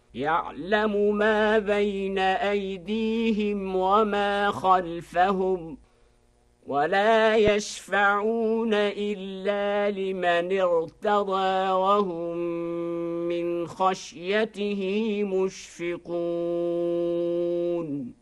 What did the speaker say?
يعلم ما بين أيديهم وما خلفهم ولا يشفعون إلا لمن ارتضى وهم من خشيته مشفقون